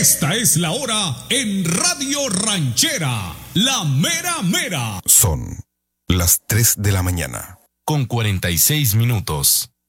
Esta es la hora en Radio Ranchera, la mera mera. Son las 3 de la mañana. Con 46 minutos.